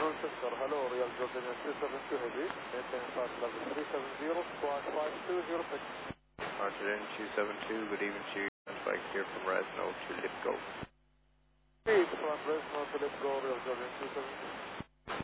Rochester, hello, Real Jordan 272 Heavy, maintain flight level 370, squad 5206. Roger, 272, good evening to you. Spike here from Resno to Lipgo. Speed from Resno to Lipgo, Real Jordan 272.